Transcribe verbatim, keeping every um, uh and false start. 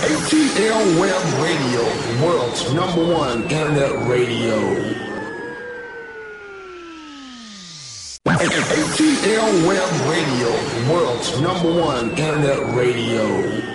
A T L Web Radio, the world's number one internet radio. A T L Web Radio, the world's number one internet radio.